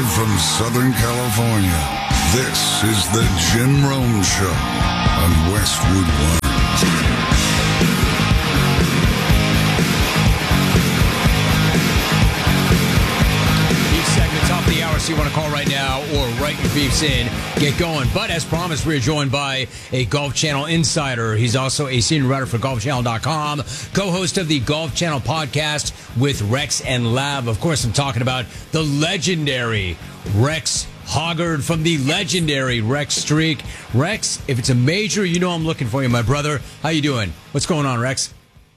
Live from Southern California, this is the Jim Rome Show on Westwood One. Top of the hour, so you want to call right now or write your beefs in, get going. But as promised, we're joined by a Golf Channel insider. He's also a senior writer for GolfChannel.com, co-host of the Golf Channel podcast with Rex and Lab. Of course, I'm talking about the legendary Rex Hoggard from the legendary Rex Streak. Rex, if it's a major, you know I'm looking for you, my brother. How you doing? What's going on, Rex?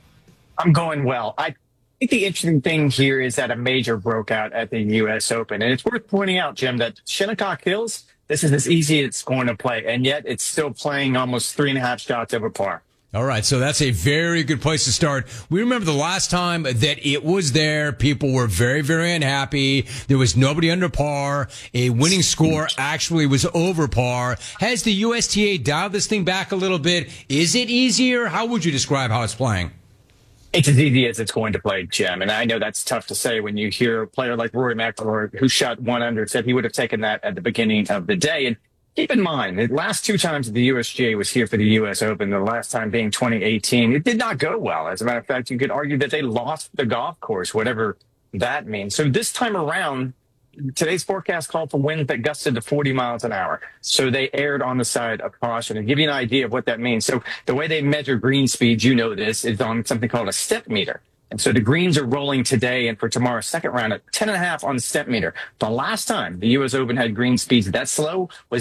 I'm going well. I think the interesting thing here is that a major broke out at the U.S. Open. And it's worth pointing out, Jim, that Shinnecock Hills, this is as easy as it's going to play. And yet it's still playing almost 3.5 shots over par. All right, so that's a very good place to start. We remember the last time that it was there. People were very, very unhappy. There was nobody under par. A winning score actually was over par. Has the USTA dialed this thing back a little bit? Is it easier? How would you describe how it's playing? It's as easy as it's going to play, Jim. And I know that's tough to say when you hear a player like Rory McIlroy, who shot 1 under, said he would have taken that at the beginning of the day. And keep in mind, the last 2 times the USGA was here for the U.S. Open, the last time being 2018, it did not go well. As a matter of fact, you could argue that they lost the golf course, whatever that means. So this time around, today's forecast called for winds that gusted to 40 miles an hour. So they erred on the side of caution. And give you an idea of what that means. So the way they measure green speeds, you know this, is on something called a step meter. And so the greens are rolling today and for tomorrow's second round at 10.5 on the step meter. The last time the U.S. Open had green speeds that slow was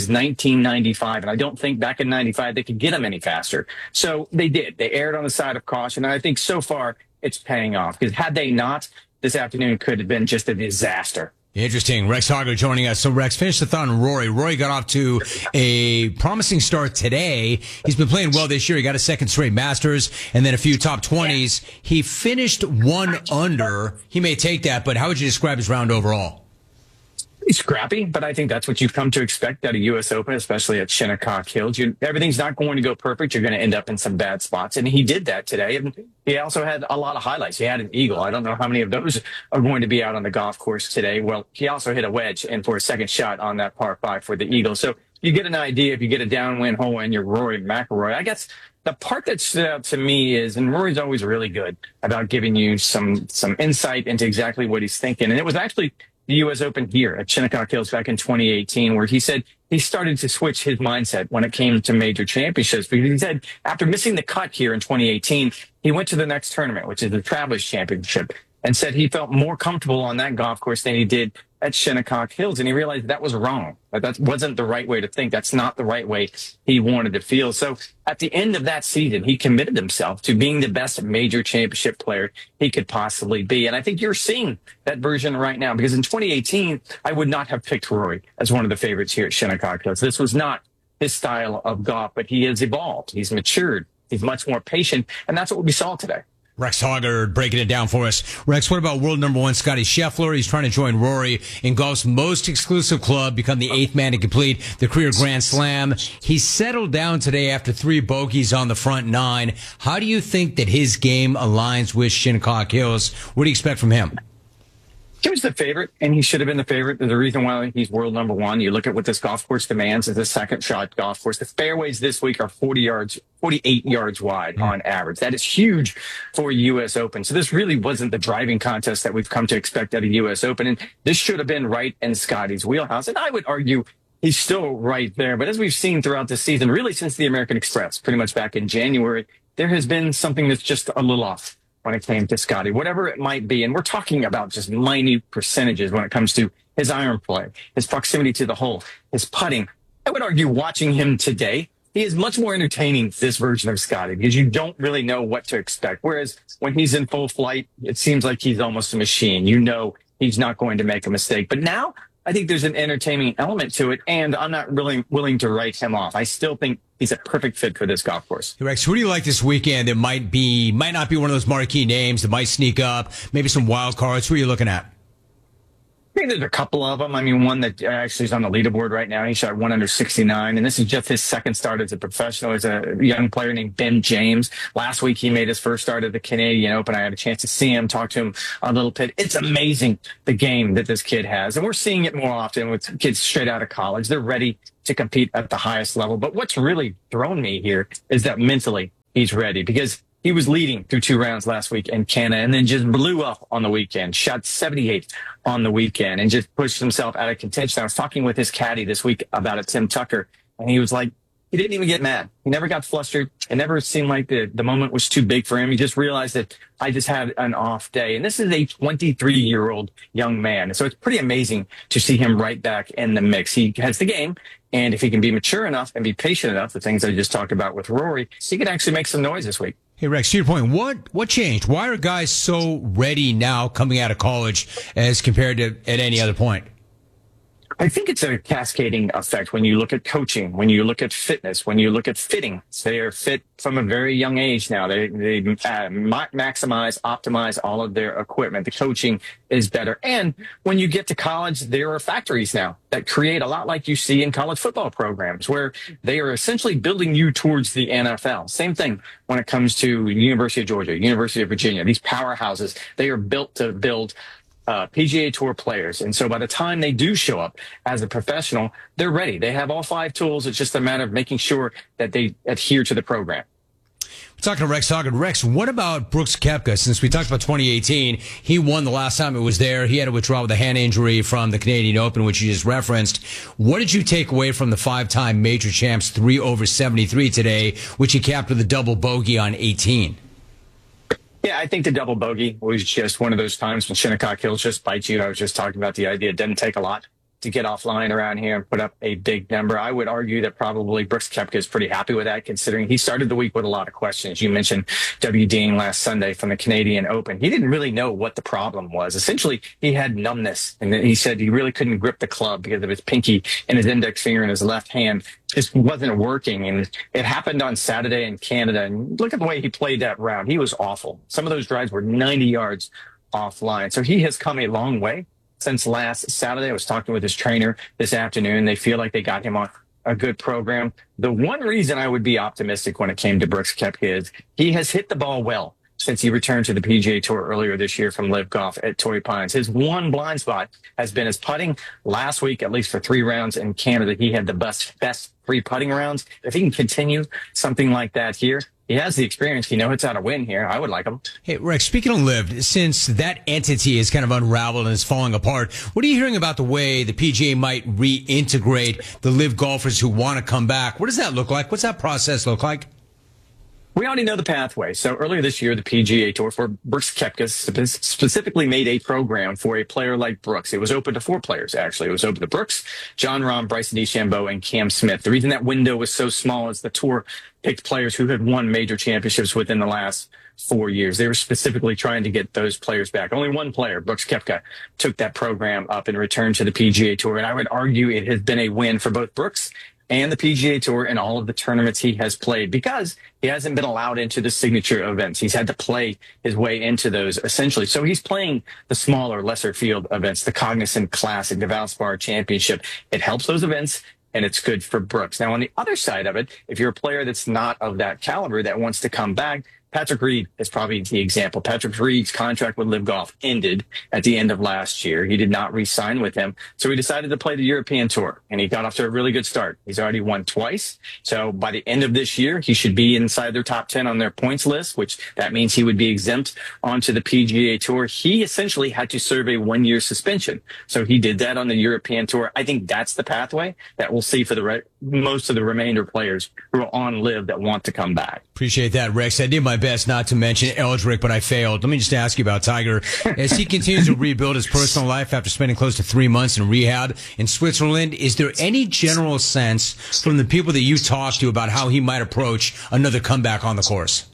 1995. And I don't think back in 95 they could get them any faster. So they did. They erred on the side of caution. And I think so far it's paying off. Because had they not, this afternoon could have been just a disaster. Interesting. Rex Hoggard joining us. So, Rex, finish the thought on Rory. Rory got off to a promising start today. He's been playing well this year. He got a second straight Masters and then a few top 20s. He finished 1 under. He may take that, but how would you describe his round overall? It's scrappy, but I think that's what you've come to expect at a U.S. Open, especially at Shinnecock Hills. Everything's not going to go perfect. You're going to end up in some bad spots. And he did that today. And he also had a lot of highlights. He had an eagle. I don't know how many of those are going to be out on the golf course today. Well, he also hit a wedge and for a second shot on that par 5 for the eagle. So you get an idea if you get a downwind hole and you're Rory McIlroy. I guess the part that stood out to me is, and Rory's always really good about giving you some insight into exactly what he's thinking. And it was actually the U.S. Open here at Shinnecock Hills back in 2018, where he said he started to switch his mindset when it came to major championships. Because he said after missing the cut here in 2018, he went to the next tournament, which is the Travelers Championship, and said he felt more comfortable on that golf course than he did at Shinnecock Hills. And he realized that was wrong. That wasn't the right way to think. That's not the right way he wanted to feel. So at the end of that season, he committed himself to being the best major championship player he could possibly be. And I think you're seeing that version right now, because in 2018, I would not have picked Rory as one of the favorites here at Shinnecock Hills. This was not his style of golf, but he has evolved. He's matured. He's much more patient. And that's what we saw today. Rex Hoggard breaking it down for us. Rex, what about world number 1 Scotty Scheffler? He's trying to join Rory in golf's most exclusive club, become the 8th man to complete the career Grand Slam. He settled down today after 3 bogeys on the front 9. How do you think that his game aligns with Shinnecock Hills? What do you expect from him? He was the favorite, and he should have been the favorite. There's a reason why he's world number 1. You look at what this golf course demands as a second shot golf course. The fairways this week are 48 yards wide on average. That is huge for a U.S. Open. So this really wasn't the driving contest that we've come to expect at a U.S. Open. And this should have been right in Scotty's wheelhouse. And I would argue he's still right there. But as we've seen throughout the season, really since the American Express, pretty much back in January, there has been something that's just a little off when it came to Scotty, whatever it might be. And we're talking about just minute percentages when it comes to his iron play, his proximity to the hole, his putting. I would argue watching him today, he is much more entertaining, this version of Scotty, because you don't really know what to expect. Whereas when he's in full flight, it seems like he's almost a machine. You know he's not going to make a mistake. But now I think there's an entertaining element to it, and I'm not really willing to write him off. I still think he's a perfect fit for this golf course. Rex, who do you like this weekend that might not be one of those marquee names that might sneak up, maybe some wild cards? Who are you looking at? I think there's a couple of them. I mean, one that actually is on the leaderboard right now. He shot 1 under 69, and this is just his second start as a professional. He's a young player named Ben James. Last week, he made his first start at the Canadian Open. I had a chance to see him, talk to him a little bit. It's amazing, the game that this kid has, and we're seeing it more often with kids straight out of college. They're ready to compete at the highest level. But what's really thrown me here is that mentally he's ready, because he was leading through 2 rounds last week in Canada and then just blew up on the weekend, shot 78 on the weekend and just pushed himself out of contention. I was talking with his caddy this week about it, Tim Tucker, and he was like, he didn't even get mad. He never got flustered. It never seemed like the moment was too big for him. He just realized that I just had an off day. And this is a 23-year-old young man. So it's pretty amazing to see him right back in the mix. He has the game. And if he can be mature enough and be patient enough, the things I just talked about with Rory, he could actually make some noise this week. Hey, Rex, to your point, what changed? Why are guys so ready now coming out of college as compared to at any other point? I think it's a cascading effect when you look at coaching, when you look at fitness, when you look at fitting. They are fit from a very young age now. They maximize, optimize all of their equipment. The coaching is better. And when you get to college, there are factories now that create a lot like you see in college football programs, where they are essentially building you towards the NFL. Same thing when it comes to University of Georgia, University of Virginia. These powerhouses, they are built to build PGA Tour players. And so by the time they do show up as a professional, they're ready. They have all 5 tools. It's just a matter of making sure that they adhere to the program. We're talking to Rex Hoggard. Rex, what about Brooks Koepka? Since we talked about 2018, he won the last time it was there. He had to withdraw with a hand injury from the Canadian Open, which you just referenced. What did you take away from the 5-time major champs 3 over 73 today, which he capped with a double bogey on 18? Yeah, I think the double bogey was just one of those times when Shinnecock Hills just bites you. I was just talking about the idea it doesn't take a lot to get offline around here and put up a big number. I would argue that probably Brooks Koepka is pretty happy with that, considering he started the week with a lot of questions. You mentioned W. Dean last Sunday from the Canadian Open. He didn't really know what the problem was. Essentially, he had numbness, and he said he really couldn't grip the club because of his pinky and his index finger in his left hand just wasn't working. And it happened on Saturday in Canada. And look at the way he played that round. He was awful. Some of those drives were 90 yards offline. So he has come a long way since last Saturday. I was talking with his trainer this afternoon. They feel like they got him on a good program. The one reason I would be optimistic when it came to Brooks Koepka is he has hit the ball well since he returned to the PGA Tour earlier this year from Live Golf at Torrey Pines. His one blind spot has been his putting. Last week, at least for 3 rounds in Canada, he had the best 3 putting rounds. If he can continue something like that here, he has the experience. He knows how to win here. I would like him. Hey, Rex, speaking of Liv, since that entity is kind of unraveled and is falling apart, what are you hearing about the way the PGA might reintegrate the Liv golfers who want to come back? What does that look like? What's that process look like? We already know the pathway. So earlier this year, the PGA Tour for Brooks Koepka specifically made a program for a player like Brooks. It was open to 4 players, actually. It was open to Brooks, Jon Rahm, Bryson DeChambeau, and Cam Smith. The reason that window was so small is the Tour picked players who had won major championships within the last 4 years. They were specifically trying to get those players back. Only one player, Brooks Koepka, took that program up and returned to the PGA Tour. And I would argue it has been a win for both Brooks and the PGA Tour in all of the tournaments he has played, because he hasn't been allowed into the signature events. He's had to play his way into those, essentially. So he's playing the smaller, lesser field events, the Cognizant Classic, the Valspar Championship. It helps those events, and it's good for Brooks. Now, on the other side of it, if you're a player that's not of that caliber that wants to come back, Patrick Reed is probably the example. Patrick Reed's contract with Live Golf ended at the end of last year. He did not re-sign with him, so he decided to play the European Tour, and he got off to a really good start. He's already won twice, so by the end of this year, he should be inside their top 10 on their points list, which that means he would be exempt onto the PGA Tour. He essentially had to serve a 1-year suspension, so he did that on the European Tour. I think that's the pathway that we'll see for the most of the remainder players who are on Live that want to come back. Appreciate that, Rex. I did my best not to mention Eldrick, but I failed. Let me just ask you about Tiger. As he continues to rebuild his personal life after spending close to 3 months in rehab in Switzerland, is there any general sense from the people that you talked to about how he might approach another comeback on the course?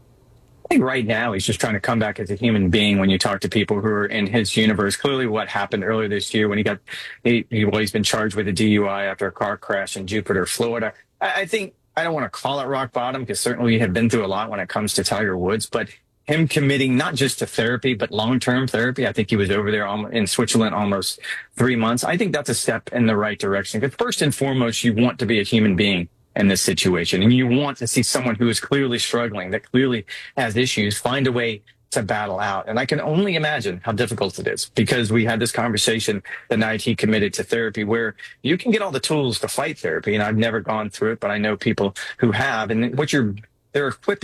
I think right now he's just trying to come back as a human being. When you talk to people who are in his universe, clearly what happened earlier this year when he's been charged with a DUI after a car crash in Jupiter, Florida. I think, I don't want to call it rock bottom, because certainly we have been through a lot when it comes to Tiger Woods, but him committing not just to therapy, but long-term therapy. I think he was over there in Switzerland almost 3 months. I think that's a step in the right direction. Because first and foremost, you want to be a human being in this situation. And you want to see someone who is clearly struggling, that clearly has issues, find a way to battle out. And I can only imagine how difficult it is, because we had this conversation the night he committed to therapy, where you can get all the tools to fight therapy. And I've never gone through it, but I know people who have. And they're equipping